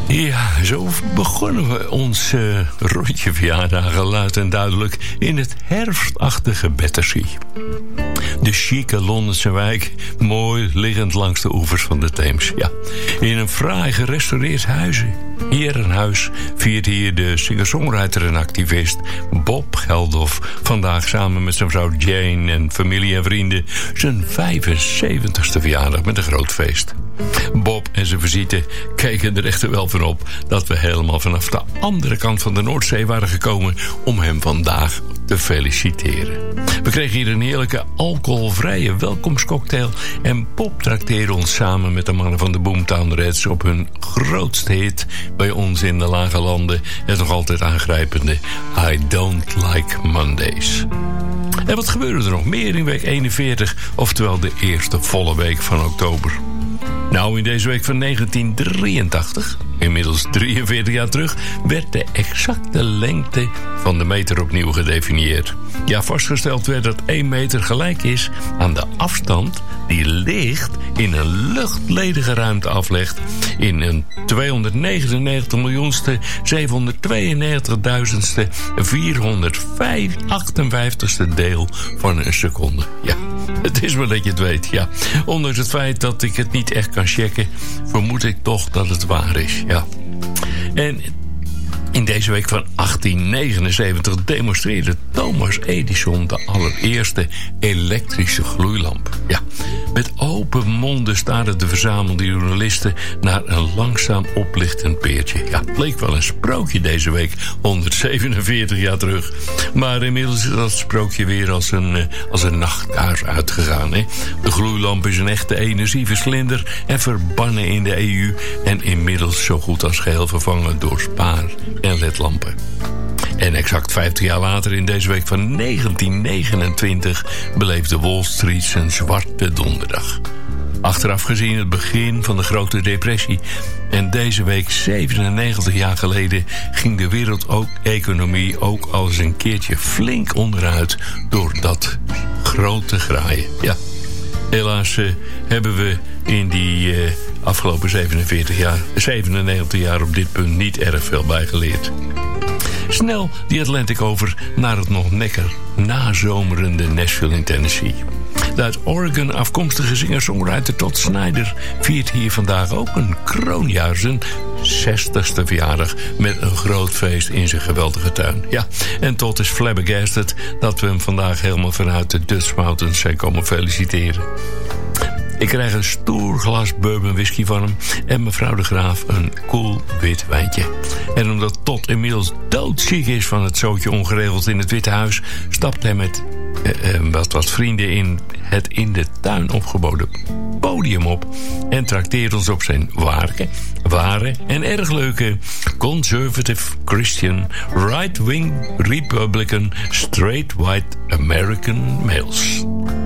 Ja, zo begonnen we ons rondje verjaardagen luid en duidelijk in het herfstachtige Battersea. De chique Londense wijk, mooi liggend langs de oevers van de Theems. Ja, in een fraai gerestaureerd herenhuis viert hier de singer-songwriter en activist Bob Geldof vandaag samen met zijn vrouw Jane en familie en vrienden zijn 75ste verjaardag met een groot feest. Bob en zijn visite keken er echter wel van op dat we helemaal vanaf de andere kant van de Noordzee waren gekomen om hem vandaag te feliciteren. We kregen hier een heerlijke alcoholvrije welkomstcocktail en Bob trakteerde ons samen met de mannen van de Boomtown Rats op hun grootste hit bij ons in de lage landen, het nog altijd aangrijpende I Don't Like Mondays. En wat gebeurde er nog meer in week 41, oftewel de eerste volle week van oktober? Nou, in deze week van 1983, inmiddels 43 jaar terug, werd de exacte lengte van de meter opnieuw gedefinieerd. Ja, vastgesteld werd dat 1 meter gelijk is aan de afstand die licht in een luchtledige ruimte aflegt in een 299.792.458ste deel van een seconde. Ja, het is maar dat je het weet, ja. Ondanks het feit dat ik het niet echt kan checken, vermoed ik toch dat het waar is, ja. En in deze week van 1879 demonstreerde Thomas Edison de allereerste elektrische gloeilamp. Ja, met open monden staarden de verzamelde journalisten naar een langzaam oplichtend peertje. Ja, het leek wel een sprookje deze week, 147 jaar terug. Maar inmiddels is dat sprookje weer als een nachtkaars uitgegaan. Hè? De gloeilamp is een echte energieverslinder en verbannen in de EU en inmiddels zo goed als geheel vervangen door spaar- en ledlampen. En exact 50 jaar later, in deze week van 1929, beleefde Wall Street zijn zwarte donderdag. Achteraf gezien het begin van de Grote Depressie. En deze week, 97 jaar geleden, ging de wereldeconomie ook al eens een keertje flink onderuit door dat grote graaien. Ja, helaas hebben we in die afgelopen 97 jaar op dit punt niet erg veel bijgeleerd. Snel die Atlantic over naar het nog lekker nazomerende Nashville in Tennessee. De uit Oregon afkomstige singer-songwriter Todd Snider viert hier vandaag ook een kroonjaar, zijn 60ste verjaardag, met een groot feest in zijn geweldige tuin. Ja, en Todd is flabbergasted dat we hem vandaag helemaal vanuit de Dutch Mountains zijn komen feliciteren. Ik krijg een stoer glas bourbon whisky van hem en mevrouw de Graaf een koel wit wijntje. En omdat Todd inmiddels doodziek is van het zootje ongeregeld in het Witte Huis, stapt hij met wat vrienden in het in de tuin opgeboden podium op en trakteert ons op zijn ware en erg leuke conservative Christian right-wing Republican straight white American males.